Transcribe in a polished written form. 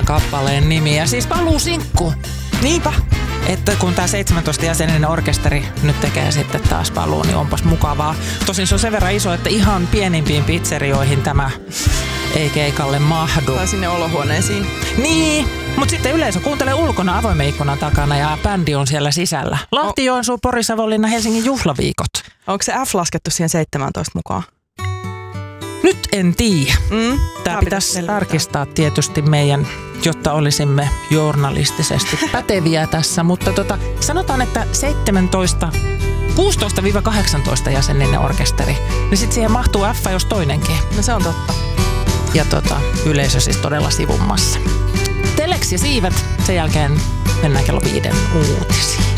kappaleen nimi. Ja siis paluusinkku. Niinpä. Että kun tämä 17-jäseninen orkesteri nyt tekee sitten taas paluu, niin onpas mukavaa. Tosin se on sen verran iso, että ihan pienimpiin pizzerioihin tämä ei keikalle mahdu. Tai sinne olohuoneisiin. Niin, mutta sitten yleisö kuuntelee ulkona avoimen ikkunan takana ja bändi on siellä sisällä. Lahti, Joensuu, Pori, Savonlinna, Helsingin juhlaviikot. Onko se F laskettu siihen 17 mukaan? Nyt en tiedä. Tämä pitäisi tarkistaa tietysti meidän, jotta olisimme journalistisesti päteviä tässä, mutta sanotaan, että 16-18 jäseninen orkesteri, niin sitten siihen mahtuu F jos toinenkin. No se on totta. Ja yleisö siis todella sivummassa. Telex ja siivet, sen jälkeen mennään kello 5 uutisiin.